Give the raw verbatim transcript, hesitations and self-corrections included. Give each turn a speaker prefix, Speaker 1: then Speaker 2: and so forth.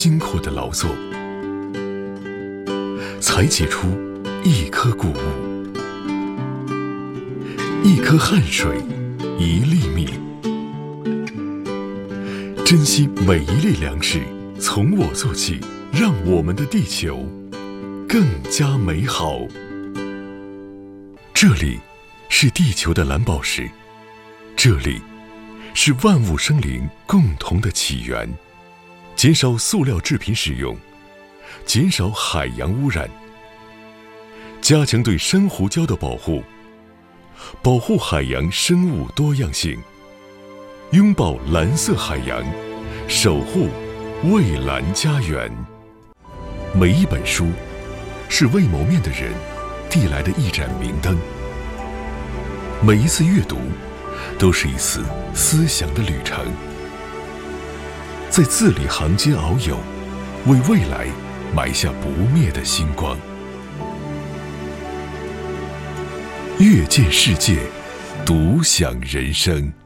Speaker 1: 辛苦的劳作，才结出一颗谷物，一颗汗水，一粒米。珍惜每一粒粮食，从我做起，让我们的地球更加美好。这里是地球的蓝宝石，这里是万物生灵共同的起源。减少塑料制品使用，减少海洋污染，加强对珊瑚礁的保护，保护海洋生物多样性，拥抱蓝色海洋，守护蔚蓝家园。每一本书是未谋面的人递来的一盏明灯，每一次阅读都是一次思想的旅程。在字里行间遨游，为未来埋下不灭的星光。阅见世界，独享人生。